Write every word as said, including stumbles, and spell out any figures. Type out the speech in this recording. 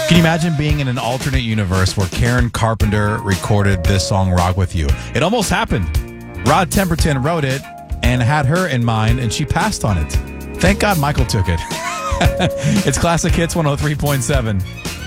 Can you imagine being in an alternate universe where Karen Carpenter recorded this song, Rock With You? It almost happened. Rod Temperton wrote it and had her in mind, and she passed on it. Thank God Michael took it. It's Classic Hits one oh three point seven.